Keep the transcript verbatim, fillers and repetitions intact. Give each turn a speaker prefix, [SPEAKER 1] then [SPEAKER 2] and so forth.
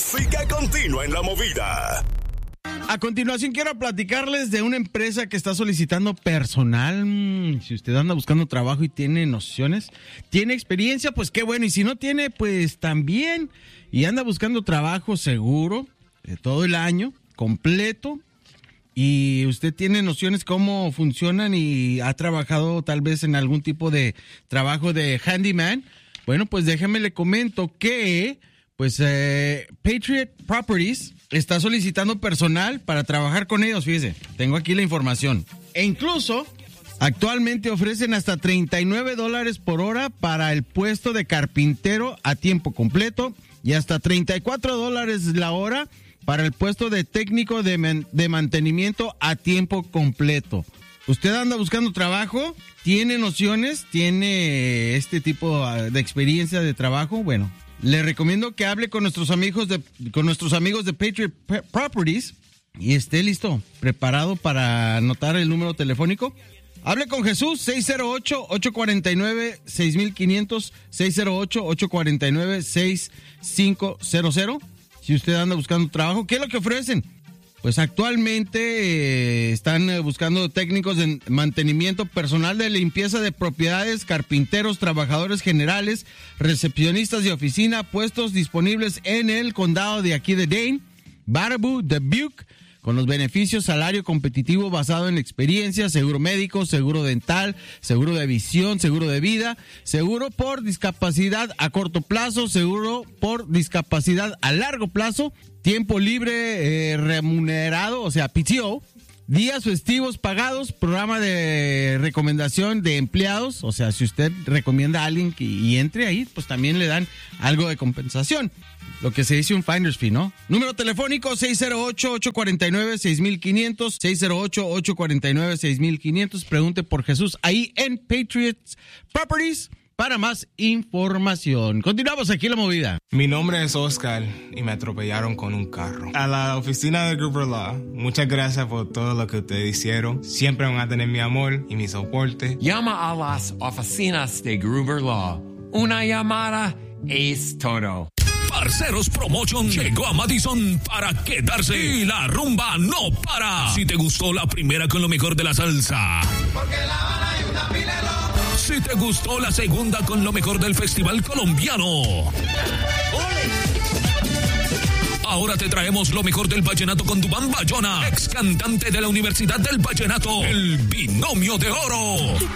[SPEAKER 1] Música continua en la movida.
[SPEAKER 2] A continuación quiero platicarles de una empresa que está solicitando personal. Si usted anda buscando trabajo y tiene nociones, tiene experiencia, pues qué bueno. Y si no tiene, pues también. Y anda buscando trabajo seguro, de todo el año, completo. Y usted tiene nociones cómo funcionan y ha trabajado tal vez en algún tipo de trabajo de handyman. Bueno, pues déjeme le comento que pues eh, Patriot Properties está solicitando personal para trabajar con ellos, fíjese, tengo aquí la información. E incluso, actualmente ofrecen hasta treinta y nueve dólares por hora para el puesto de carpintero a tiempo completo y hasta treinta y cuatro dólares la hora para el puesto de técnico de, man- de mantenimiento a tiempo completo. ¿Usted anda buscando trabajo? ¿Tiene nociones? ¿Tiene este tipo de experiencia de trabajo? Bueno, le recomiendo que hable con nuestros amigos de con nuestros amigos de Patriot Properties y esté listo, preparado para anotar el número telefónico. Hable con Jesús, seis cero ocho, ocho cuatro nueve, seis cinco cero cero, seis cero ocho, ocho cuatro nueve, seis cinco cero cero. Si usted anda buscando trabajo, ¿qué es lo que ofrecen? Pues actualmente eh, están eh, buscando técnicos de mantenimiento, personal de limpieza de propiedades, carpinteros, trabajadores generales, recepcionistas de oficina, puestos disponibles en el condado de aquí de Dane, Baraboo, Dubuque, con los beneficios, salario competitivo basado en experiencia, seguro médico, seguro dental, seguro de visión, seguro de vida, seguro por discapacidad a corto plazo, seguro por discapacidad a largo plazo, tiempo libre eh, remunerado, o sea, P T O, días festivos pagados, programa de recomendación de empleados, o sea, si usted recomienda a alguien que y entre ahí, pues también le dan algo de compensación. Lo que se dice un finder's fee, ¿no? Número telefónico seis cero ocho, ocho cuatro nueve, seis cinco cero cero, seis cero ocho, ocho cuatro nueve, seis cinco cero cero. Pregunte por Jesús ahí en Patriot Properties para más información. Continuamos aquí en la movida.
[SPEAKER 3] Mi nombre es Oscar y me atropellaron con un carro. A la oficina de Gruber Law, muchas gracias por todo lo que ustedes hicieron. Siempre van a tener mi amor y mi soporte.
[SPEAKER 4] Llama a las oficinas de Gruber Law. Una llamada es todo.
[SPEAKER 5] Parceros Promotion llegó a Madison para quedarse y la rumba no para. Si te gustó la primera con lo mejor de la salsa, porque La Habana hay una pila de loco. Si te gustó la segunda con lo mejor del festival colombiano, ahora te traemos lo mejor del vallenato con Duván Bayona, ex cantante de la Universidad del Vallenato, el Binomio de Oro.